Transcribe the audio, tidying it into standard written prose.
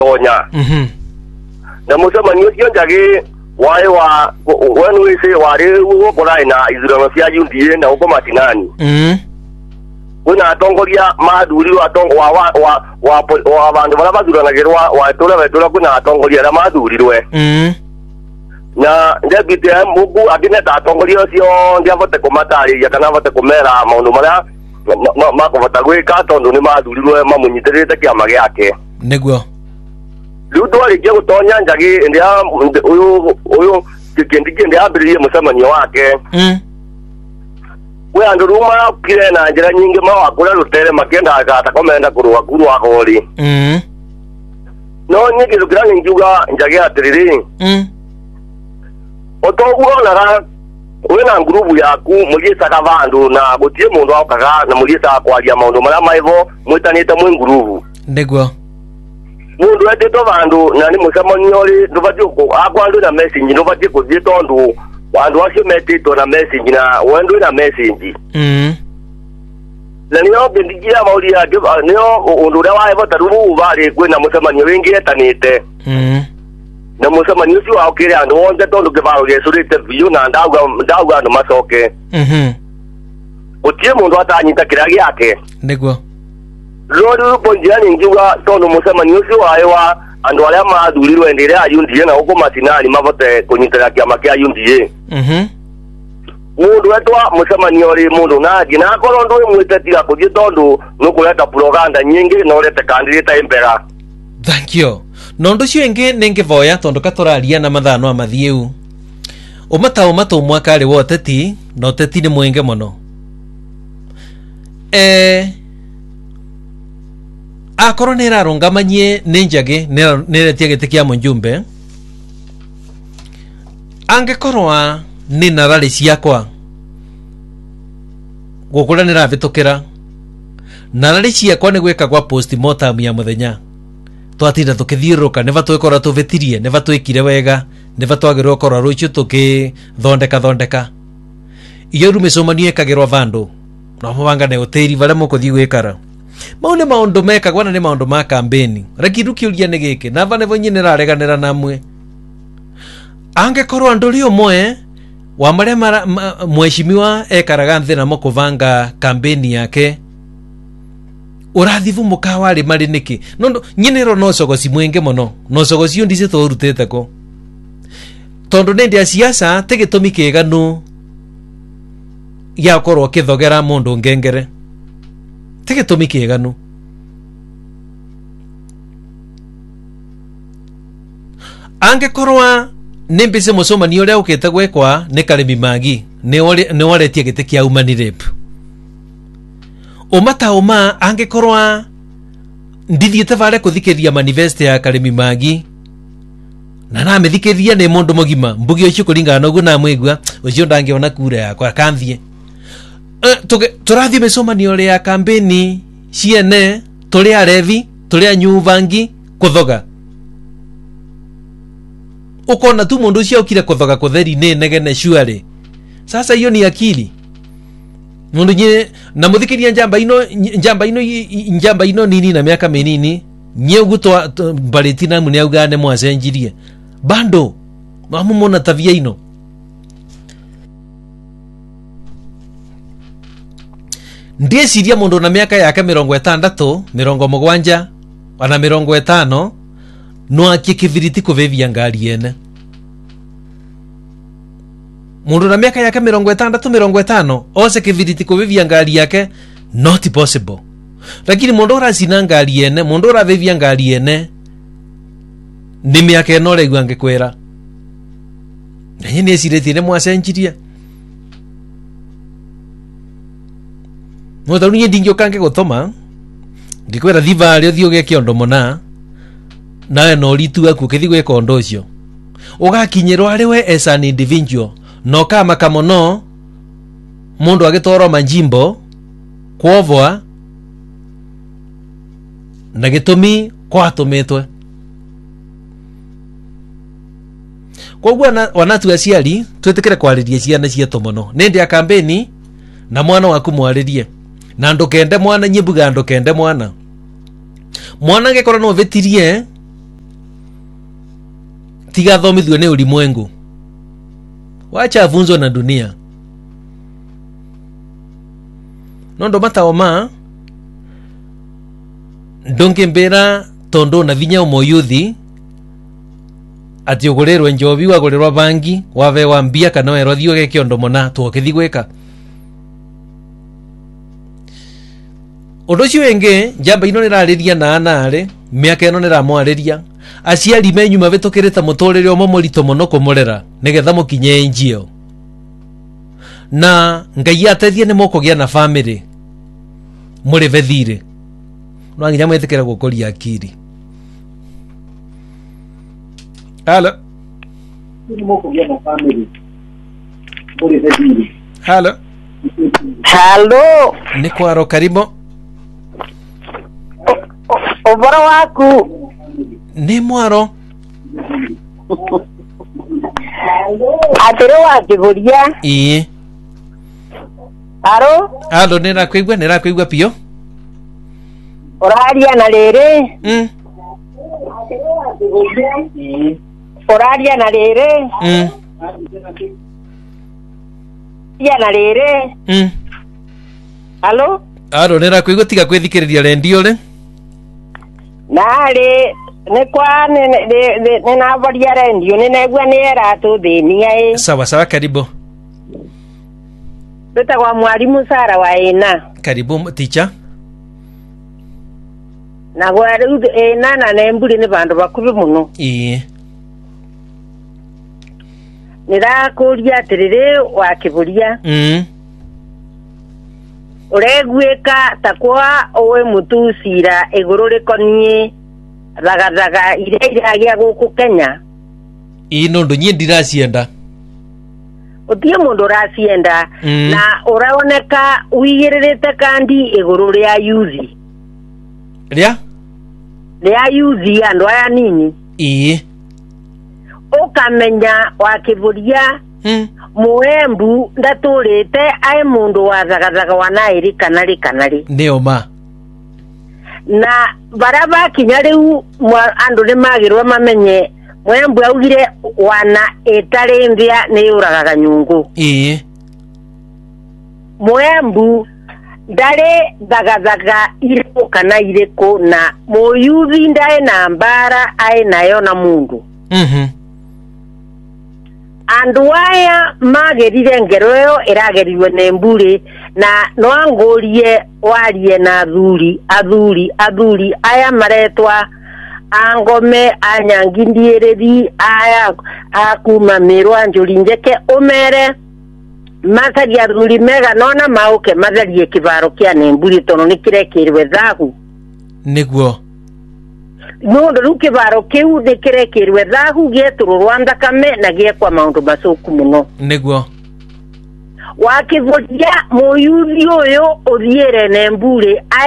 tonya na mucemanio cio njagi wae wa wenu ise wari gukora ina ithurano cia UDA na uko matinani kuna atongoria mathuri wa bandu bara bathuranagirwa wa tura kuna atongoria ra mathurirwe na ndebite mugu akineta atongoria cio ndiavote kumatariria kana avote kumera maundu maria makuvota gwika tondu ni mathurirwe mamunyitirite kiama giake niguo riu twarikia gutonya njagi ndia uyu kindi ambiririe mucemanio wake we andu ruma kire na njira nyingi mawakura rutere makenda agata komenda kurwa kurwa gori no nyingi rugira ngiuga njagi atiriri otoguonara wena ngurubu yaku mugicaga bandu na gutie mundu akaga na mugicaga kwaria maundu maria maivo mwitanite mwe ngurubu niguo mundu etito bandu na ni mucemanio ri ndubati akwandu na message ndubati kuthie tondu wandu acio metito na message na wendu na message na niyo bindigia mauri ya niyo undu uria waivota rubu bari kwina mucemanio wingi etanite na mucemanio ucio waukire andu wothe tondu kibaro giecurite biu na ndauga andu macoke gutie mundu atanyita kiria giake niguo rori ponjani ngiuga tondu mucemanio ucio wae wa andu aria mathurirwe ndire a UDA na uko matinani mavote kunyitira kiama kia UDA mundu etwa mucemanio ri mundu nagi na akorwo ndu mwitetiga kuthie tondu nukureta propaganda nyingi na urete candidate impera. Thank you. Nondu cio ingi ningivoya tondu katuraria na mathano amathiu umata mwaka ri woteti no teti ni mwenge muno akorwo nirarungamanyie ni njagi niretie giti kia munjumbe angikorwa ni narari ciakwa gukura niravitukira narari ciakwa ni gwikagwa postmortem ya muthenya twatinda tukithiuruka niva twikora tuvetirie niva twikire wega niva twagirwo korwa rucio tukithondeka iyo rumicomanio ikagirwa vandu na mubanga ne hoteli varia mukuthii gwikara mau ni maundu mekagwa na ni maundu ma kampeni rakiru kiuria ni giki na vane vonyi nirareganira namwe angekorwa nduri umwe wa maria mweshimiwa ekaraga nthi na mukuvanga kampeni yake urathivu mukawari mari niki nondo nyinero no cogoci mwenge muno no cogoci ndice turutete ko tondu ndi ya siasa tigitumi kiganu ya korwo kithogera mundu ngengere tigitumi kiganu angekorwa nimbice mucomanio uria ukite gwekwa ni Karemi Magi ni waretie giti kia umanirep umata angekorwa ndithiete vare kuthikiria manifesto ya Karemi Magi na namithikithia ni mundu mugima mbugi ucio kuringana na uguo na mwigua ucio ndangiona kura yakwa kanthie turathie micomanio ya kampeni ciene turi arevi turi anyuvangi kuthoga ukona tu mundu ucio ukire kuthoga kutheri ni negene shuari sasa hiyo ni akili mundu nye na muthikiria njamba ino nini na miaka minini nyegutwa baritina muni augane mwacenjirie bando mamumona tavia ino ndeciria mundu na miaka yake 60 70 ana 50 no akikiviriti kuvevia ngari ene mundu na miaka yake 60 ose kiviriti kuvevia ngari yake not possible lakini mundu uracina ngari ene mundu uravevia ngari ene ni miaka eno regwa ngikwira nanyi ni esireti mwacenjirie mutharu nye ndingio kange gutoma ngikwira thiva rio thio ge kiondo mona nawe no ritu aku kithi gweka undu ucio ugakinyirwo ari we as an individual no kama kamono mundu agitoro manjimbo kwovwa na gitumi kwatumitwe kogwa wanatu aciari twetikire kwariria ciana cietu muno nindi ya kampeni na mwana waku mwaririe na ndukende mwana nyibuga ndukende mwana ngekora no vetirie itigathomithio ni ulimwengu. Wacha afunzwe na dunia. Nondo mataoma ndongembera tondo na vinya umoyuthi ati ugurerwe njobi wagurerwa bangi wave wa mbia kana werwa thio geke ondo mona tuokethi gweka Odoci wenge jamba ino nirariria na anare miaka ino niramwariria aciari menyu mabetokireta mutorere omo morito mono kumurera nigetha mukinye njio na ngai atethie ni mukogia na family muri vethire no anginya mwetekera gukoria akiri. Halo ni mukogia na family muri vethire. Halo halo ni kwaro karibu obora waku ni mwaro atero wakiburia ii halo nirakwigua pio oraria na rere oraria na rere ya na rere halo nirakwigua tiga kwithikiriria rendio ri nare ne kwa ne na boria rendio ne negwa ne era tu thinia sawa karibu Beta kwa mwalimu Sara wa ena. Karibu teacher. Na kwa ena na nembuli ni bandu bakubi muno. Nirakuria tirire wa kiburia. Uregweka takwa owe mutusira iguru rikonie thagathaka iria guku Kenya. Ino ndo nyie ndiracienda. Utie mundu racienda na uraoneka wigirite kandi iguru ria yuzi. Ria yuzi andu aya nini. Ukamenya wakiburia muembu ndaturite ai mundu wa thagathaka wanairi kanari ndio ma na baraba kinya riu andu ni magirwa mamenye muembu augire wana etare ndia ni uragaga nyungu muembu ndare thagathaka iriko kana iriko na muyuthi ndae na mbara ai nayo na mundu andu aya magerire ngero yo iragerirwe nemburi na noangurie warie na athuri aya maretwa angome anyangindiereri aya akuma mirwa njuri njeke umere matari athuri mega nona mauke matharie kibaro kia nemburi tono nikirekirwe thagu niguo Nondo ruke baro kiu nikirekirwe thagu gieturwo Rwanda kame na giekwa maundu macuku muno niguo wakivuria muyuthi uyu uthiere nemburi